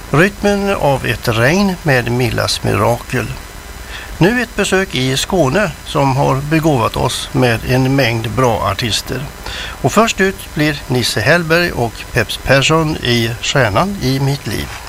Rytmen av ett regn med Millas mirakel. Nu ett besök i Skåne som har begåvat oss med en mängd bra artister. Och först ut blir Nisse Hellberg och Peps Persson i Stjärnan i mitt liv.